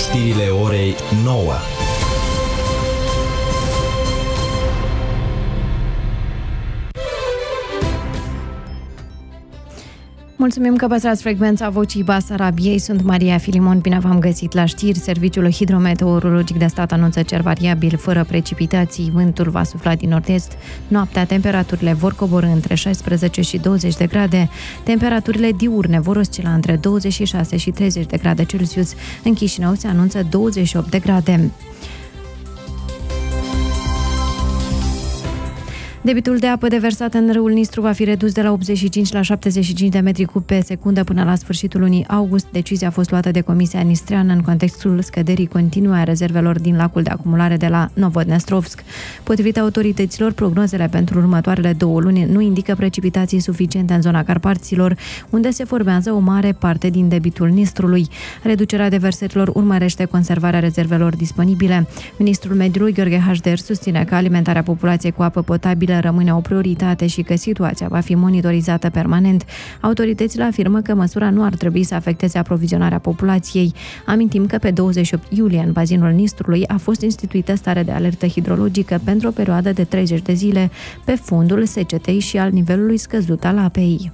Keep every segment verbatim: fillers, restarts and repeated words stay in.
Știrile orei nouă. Mulțumim că păstrați frecvența Vocii Basarabiei. Sunt Maria Filimon. Bine v-am găsit la știri. Serviciul Hidrometeorologic de Stat anunță cer variabil, fără precipitații. Vântul va sufla din nord-est. Noaptea, temperaturile vor coborî între șaisprezece și douăzeci de grade. Temperaturile diurne vor oscila între douăzeci și șase și treizeci de grade Celsius. În Chișinău se anunță douăzeci și opt de grade. Debitul de apă deversat în râul Nistru va fi redus de la optzeci și cinci la șaptezeci și cinci de metri cub pe secundă până la sfârșitul lunii august. Decizia a fost luată de Comisia Nistreană în contextul scăderii continue a rezervelor din lacul de acumulare de la Novodnestrovsk. Potrivit autorităților, prognozele pentru următoarele două luni nu indică precipitații suficiente în zona Carpaților, unde se formează o mare parte din debitul Nistrului. Reducerea deversărilor urmărește conservarea rezervelor disponibile. Ministrul Mediului, Gheorghe Hașder, susține că alimentarea populației cu apă potabilă rămâne o prioritate și că situația va fi monitorizată permanent. Autoritățile afirmă că măsura nu ar trebui să afecteze aprovizionarea populației. Amintim că pe douăzeci și opt iulie, în bazinul Nistrului, a fost instituită stare de alertă hidrologică pentru o perioadă de treizeci de zile pe fondul secetei și al nivelului scăzut al apei.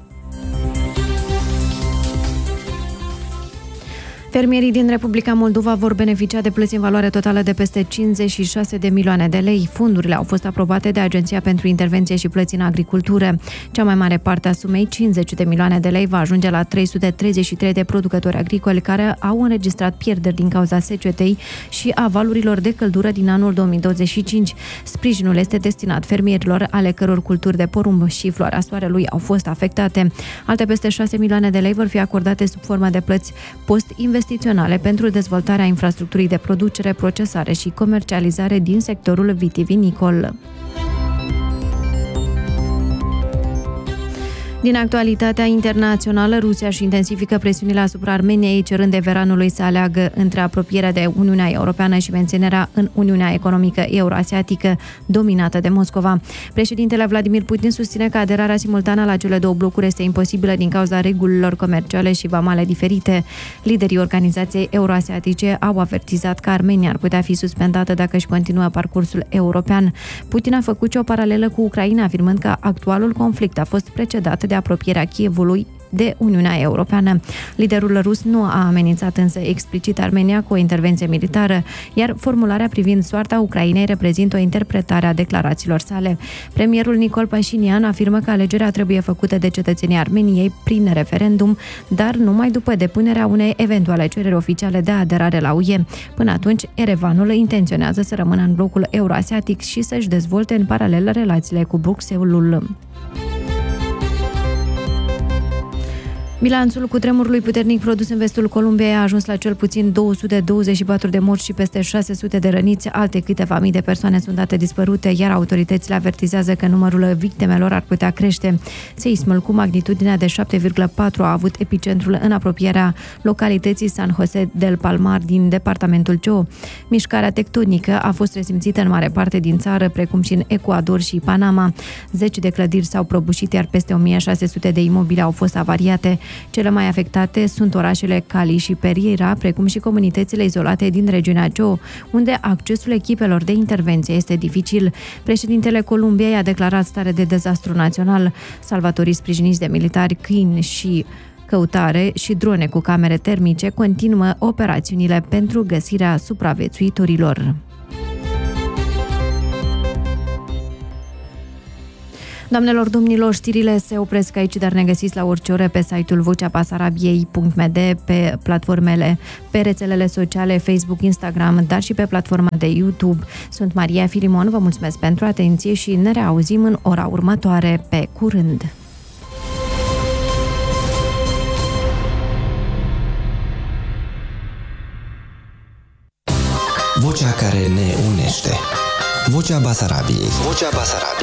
Fermierii din Republica Moldova vor beneficia de plăți în valoare totală de peste cincizeci și șase de milioane de lei. Fondurile au fost aprobate de Agenția pentru Intervenție și Plăți în Agricultură. Cea mai mare parte a sumei, cincizeci de milioane de lei, va ajunge la trei sute treizeci și trei de producători agricoli care au înregistrat pierderi din cauza secetei și a valurilor de căldură din anul două mii douăzeci și cinci. Sprijinul este destinat fermierilor ale căror culturi de porumb și floarea soarelui au fost afectate. Alte peste șase milioane de lei vor fi acordate sub formă de plăți post-investiționale pentru dezvoltarea infrastructurii de producere, procesare și comercializare din sectorul vitivinicol. Din actualitatea internațională, Rusia își intensifică presiunile asupra Armeniei, cerând Everanului să aleagă între apropierea de Uniunea Europeană și menținerea în Uniunea Economică Euroasiatică, dominată de Moscova. Președintele Vladimir Putin susține că aderarea simultană la cele două blocuri este imposibilă din cauza regulilor comerciale și vamale diferite. Liderii organizației euroasiatice au avertizat că Armenia ar putea fi suspendată dacă își continuă parcursul european. Putin a făcut și o paralelă cu Ucraina, afirmând că actualul conflict a fost precedat de apropierea Kievului de Uniunea Europeană. Liderul rus nu a amenințat însă explicit Armenia cu o intervenție militară, iar formularea privind soarta Ucrainei reprezintă o interpretare a declarațiilor sale. Premierul Nicol Pașinian afirmă că alegerea trebuie făcută de cetățenii Armeniei prin referendum, dar numai după depunerea unei eventuale cereri oficiale de aderare la U E. Până atunci, Erevanul intenționează să rămână în blocul euroasiatic și să-și dezvolte în paralel relațiile cu Bruxelles-ul. Bilanțul cutremurului puternic produs în vestul Columbiei a ajuns la cel puțin două sute douăzeci și patru de morți și peste șase sute de răniți. Alte câteva mii de persoane sunt date dispărute, iar autoritățile avertizează că numărul victimelor ar putea crește. Seismul cu magnitudinea de șapte virgulă patru a avut epicentrul în apropierea localității San José del Palmar din departamentul Choo. Mișcarea tectonică a fost resimțită în mare parte din țară, precum și în Ecuador și Panama. Zeci de clădiri s-au prăbușit, iar peste o mie șase sute de imobile au fost avariate. Cele mai afectate sunt orașele Cali și Pereira, precum și comunitățile izolate din regiunea Choo, unde accesul echipelor de intervenție este dificil. Președintele Columbiei a declarat stare de dezastru național. Salvatorii sprijiniți de militari, câini și căutare și drone cu camere termice continuă operațiunile pentru găsirea supraviețuitorilor. Doamnelor, domnilor, știrile se opresc aici, dar ne găsiți la orice oră pe site-ul vocea basarabiei punct m d, pe platformele, pe rețelele sociale, Facebook, Instagram, dar și pe platforma de YouTube. Sunt Maria Filimon, vă mulțumesc pentru atenție și ne reauzim în ora următoare. Pe curând! Vocea care ne unește. Vocea Basarabiei. Vocea Basarabiei.